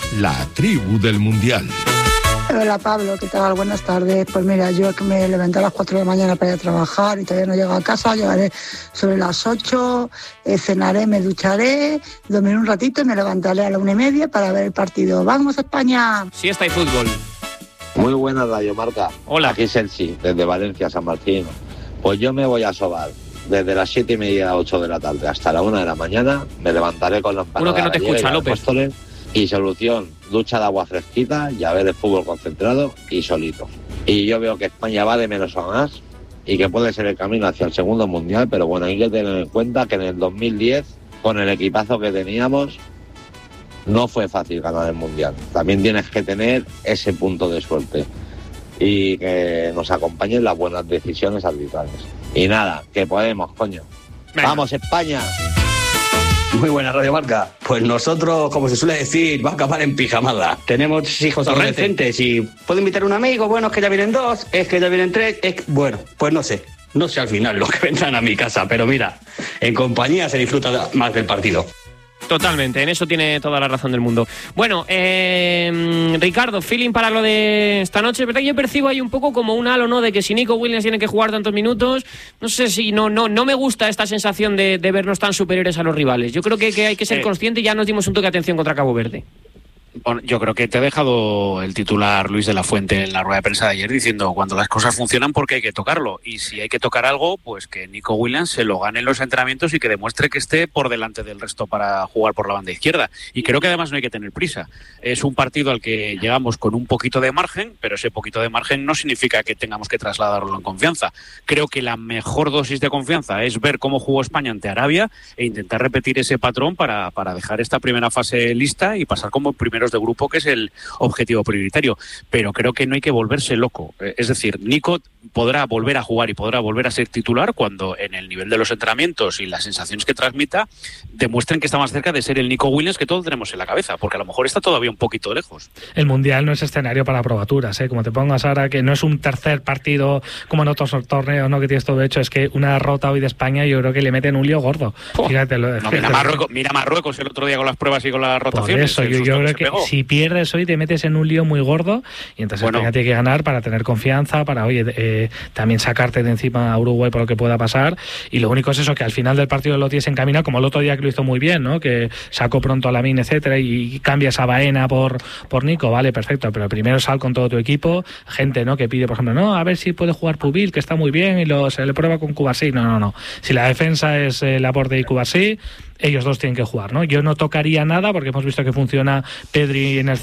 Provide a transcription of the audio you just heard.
la tribu del Mundial. Hola Pablo, ¿qué tal? Buenas tardes. Pues mira, yo que me levanté a las 4 de la mañana para ir a trabajar y todavía no llego a casa, llegaré sobre las 8, cenaré, me ducharé, dormiré un ratito y me levantaré a la 1:30 para ver el partido. ¡Vamos España! Siesta y fútbol. Muy buena Radio Marca. Hola. Aquí Celsi, desde Valencia, San Martín. Pues yo me voy a sobar desde las 7:30 a 8 de la tarde hasta la 1 de la mañana. Me levantaré con la empanada. Uno que no te escucha, López. Apóstoles, y solución, ducha de agua fresquita y a ver el fútbol concentrado y solito. Y yo veo que España va de menos a más y que puede ser el camino hacia el segundo mundial, pero bueno, hay que tener en cuenta que en el 2010, con el equipazo que teníamos, no fue fácil ganar el mundial. También tienes que tener ese punto de suerte y que nos acompañen las buenas decisiones arbitrales. Y nada, que podemos, coño. Venga. ¡Vamos, España! Muy buena Radio Marca. Pues nosotros, como se suele decir, va a acabar en pijamada. Tenemos hijos adolescentes y puedo invitar a un amigo, bueno, es que ya vienen 2, es que ya vienen 3, bueno, pues no sé al final lo que vendrán a mi casa, pero mira, en compañía se disfruta más del partido. Totalmente, en eso tiene toda la razón del mundo. Bueno, Ricardo, feeling para lo de esta noche, ¿verdad? Yo percibo ahí un poco como un halo, ¿no? De que si Nico Williams tiene que jugar tantos minutos, no sé si no me gusta esta sensación de vernos tan superiores a los rivales. Yo creo que hay que ser consciente y ya nos dimos un toque de atención contra Cabo Verde. Bueno, yo creo que te ha dejado el titular Luis de la Fuente en la rueda de prensa de ayer diciendo cuando las cosas funcionan porque hay que tocarlo, y si hay que tocar algo, pues que Nico Williams se lo gane en los entrenamientos y que demuestre que esté por delante del resto para jugar por la banda izquierda. Y creo que además no hay que tener prisa. Es un partido al que llegamos con un poquito de margen, pero ese poquito de margen no significa que tengamos que trasladarlo en confianza. Creo que la mejor dosis de confianza es ver cómo jugó España ante Arabia e intentar repetir ese patrón para dejar esta primera fase lista y pasar como primeros de grupo, que es el objetivo prioritario. Pero creo que no hay que volverse loco. Es decir, Nico podrá volver a jugar y podrá volver a ser titular cuando en el nivel de los entrenamientos y las sensaciones que transmita demuestren que está más cerca de ser el Nico Williams que todos tenemos en la cabeza, porque a lo mejor está todavía un poquito lejos. El Mundial no es escenario para probaturas, como te pongas ahora, que no es un tercer partido como en otros torneos, ¿no? Que tienes todo hecho. Es que una derrota hoy de España yo creo que le meten un lío gordo. Fíjate, mira Marruecos el otro día con las pruebas y con las rotaciones. Por eso, yo creo que si pierdes hoy te metes en un lío muy gordo y entonces España tiene que ganar para tener confianza, para también sacarte de encima a Uruguay por lo que pueda pasar. Y lo único es eso, que al final del partido lo tienes encaminado, como el otro día que lo hizo muy bien, ¿no? Que sacó pronto a Lamine, etcétera, y cambias a Baena por Nico, vale, perfecto, pero primero sal con todo tu equipo, gente, ¿no? Que pide, por ejemplo, no, a ver si puede jugar Pubil, que está muy bien, y se le prueba con Cubarsí. No. Si la defensa es Laporte y Cubarsí, ellos dos tienen que jugar, ¿no? Yo no tocaría nada porque hemos visto que funciona Pedri en el